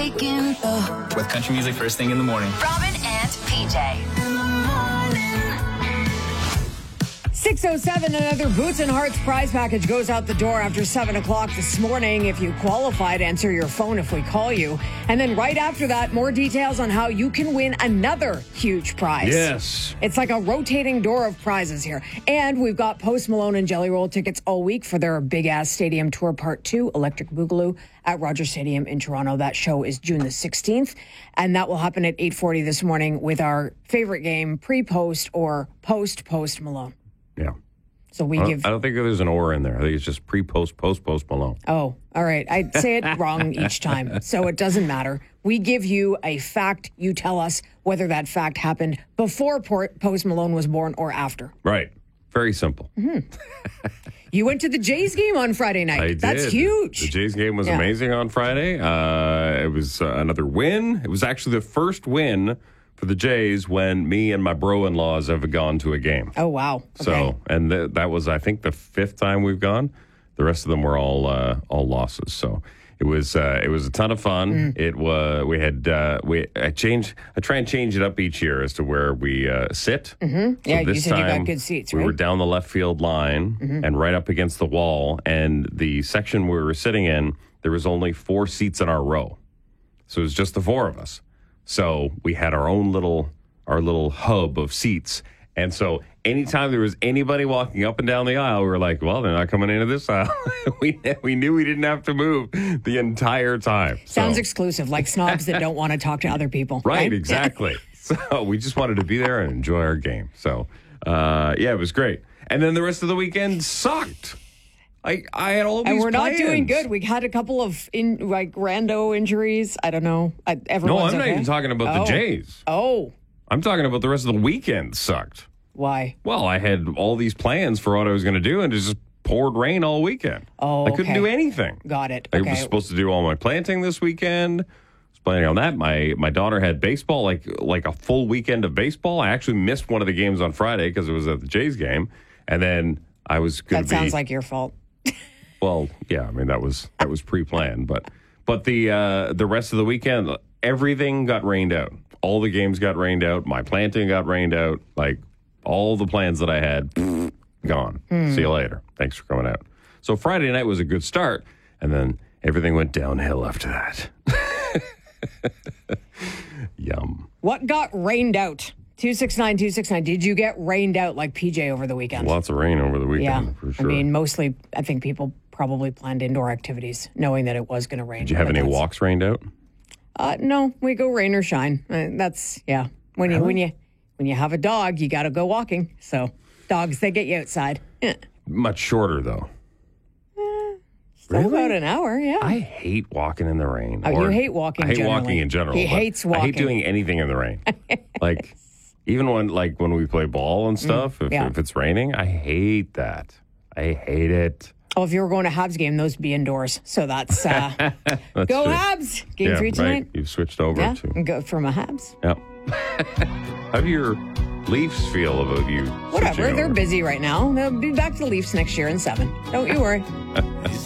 waking up. With country music first thing in the morning. Robin and PJ. In the morning. 6:07, another Boots and Hearts prize package goes out the door after 7 o'clock this morning. If you qualify to answer your phone if we call you. And then right after that, more details on how you can win another huge prize. Yes. It's like a rotating door of prizes here. And we've got Post Malone and Jelly Roll tickets all week for their big-ass stadium tour part 2, Electric Boogaloo, at Rogers Stadium in Toronto. That show is June the 16th. And that will happen at 8:40 this morning with our favorite game, pre-post or post Malone. Yeah. So we I don't think there's an or in there. I think it's just post Malone. Oh, all right. I say it wrong each time, so it doesn't matter. We give you a fact. You tell us whether that fact happened before Post Malone was born or after. Right. Very simple. Mm-hmm. You went to the Jays game on Friday night. I did. That's huge. The Jays game was amazing on Friday. It was another win. It was actually the first win for the Jays when me and my bro-in-laws have gone to a game. Oh, wow. Okay. So, and that was, I think, the 5th time we've gone. The rest of them were all losses. So it was a ton of fun. It was, I try and change it up each year as to where we sit. Mm-hmm. So Yeah, this you said time, you got good seats, right? We were down the left field line and right up against the wall. And the section we were sitting in, there was only 4 seats in our row. So it was just the 4 of us. So we had our little hub of seats. And so anytime there was anybody walking up and down the aisle, we were like, well, they're not coming into this aisle. we knew we didn't have to move the entire time. Sounds exclusive, like snobs that don't want to talk to other people. Right, exactly. So we just wanted to be there and enjoy our game. So, it was great. And then the rest of the weekend sucked. I had all these and we're plans. not doing good. We had a couple of rando injuries. I don't know. Everyone's I'm not okay? even talking about the Jays. Oh. I'm talking about the rest of the weekend sucked. Why? Well, I had all these plans for what I was going to do, and it just poured rain all weekend. Oh, I couldn't do anything. Got it. I Okay. was supposed to do all my planting this weekend. I was planning on that. My daughter had baseball, like a full weekend of baseball. I actually missed one of the games on Friday because it was at the Jays game, and then I was going to be. That sounds like your fault. Well, yeah, I mean that was pre-planned, but the rest of the weekend, everything got rained out. All the games got rained out. My planting got rained out. Like all the plans that I had, gone. See you later. Thanks for coming out. So Friday night was a good start, and then everything went downhill after that. Yum. What got rained out? 269-269. Did you get rained out like PJ over the weekend? Lots of rain over the weekend, for sure. I mean, mostly, I think people probably planned indoor activities knowing that it was going to rain. Did you have any walks rained out? No, we go rain or shine. That's, yeah. When you have a dog, you got to go walking. So dogs, they get you outside. Much shorter, though. Still about an hour, yeah. I hate walking in the rain. Oh, you hate walking I hate generally. walking in general. He hates walking. I hate doing anything in the rain. Like, even when we play ball and stuff, if it's raining, I hate that. I hate it. Oh, if you were going to Habs game, those would be indoors. So that's, go true. Habs. Game 3 tonight. Right. You've switched over to. And go from a Habs. Yep. How do your Leafs feel about you? Whatever. They're busy right now. They'll be back to the Leafs next year in 7. Don't you worry.